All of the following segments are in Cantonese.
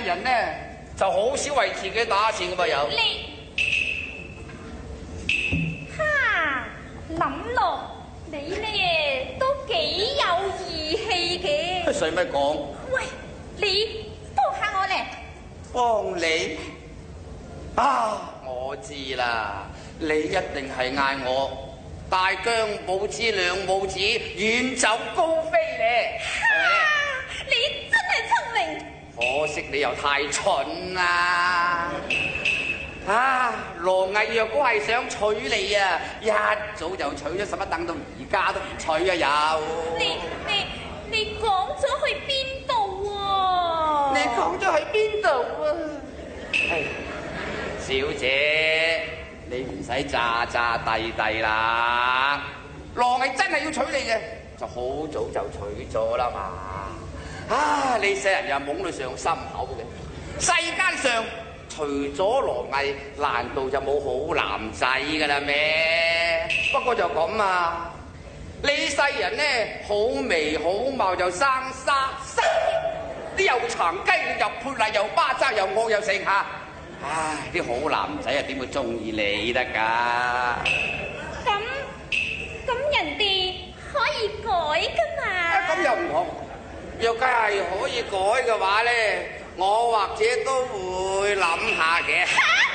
人呢就好少為自己打算噶噃有。 諗落你呢都幾有義氣嘅。 使乜講？ 喂，你幫下我咧。 幫你啊！我知啦，你一定係嗌我大姜母子兩母子遠走高飛咧。 你真係聰明。 可惜你又太蠢啦！羅毅若果係想娶你啊，一早就娶咗，使乜等到而家都唔娶啊？有你講咗去邊度喎？ 你講咗去邊度啊？小姐，你唔使詐詐諦諦啦。羅毅真係要娶你嘅，就好早就娶咗啦嘛。你世人又懵到上心口嘅，世間上除咗羅毅，難道就冇好男仔噶啦咩？不過就咁啊，你世人呢好眉好貌又生沙，啲又長雞又潑辣又巴渣又惡又剩嚇。啲好男仔啊點會中意你得㗎？ 咁人哋可以改㗎嘛？ 咁又唔好。若梗係可以改嘅話咧，我或者都會諗下嘅。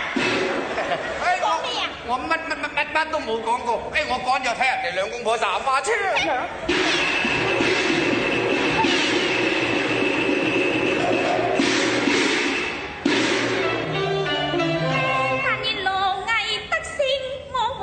講咩啊？ 我乜都冇講過。我趕咗睇人哋兩公婆耍花槍。